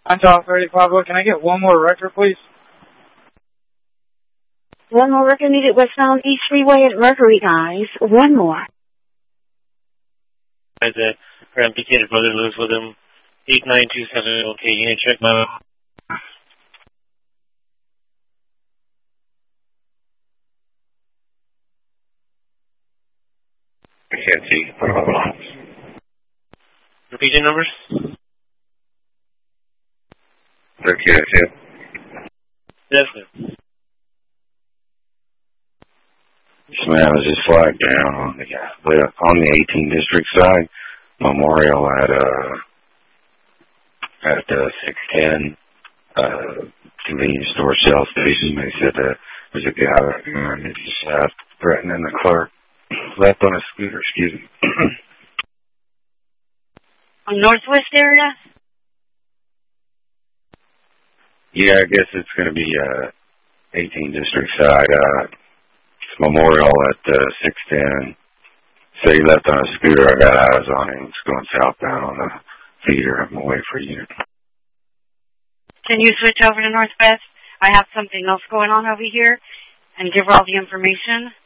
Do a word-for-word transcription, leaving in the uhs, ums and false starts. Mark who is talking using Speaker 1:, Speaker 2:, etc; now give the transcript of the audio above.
Speaker 1: I'm Top thirty Pablo. Can I get one more record, please?
Speaker 2: One more record needed westbound East Freeway at Mercury, guys. One more.
Speaker 3: Guys, uh, Grand Picated Brother Lewis with him. eight nine two seven. Okay, you need to check my...
Speaker 4: I can't see.
Speaker 3: Repeat your numbers.
Speaker 4: thirteen oh two.
Speaker 3: Yes, sir.
Speaker 4: This man was just flagged down on the uh, on the eighteenth district side. Memorial at uh at the six ten uh convenience store shell station. They said that there's a guy that just left threatening the clerk. Left on a scooter, excuse me.
Speaker 2: On Northwest area?
Speaker 4: Yeah, I guess it's going to be uh, eighteenth district side. Uh, Memorial at uh, six ten. So he left on a scooter. I got eyes on him. It's going southbound on the feeder. I'm away for you.
Speaker 2: Can you switch over to Northwest? I have something else going on over here and give her all the information.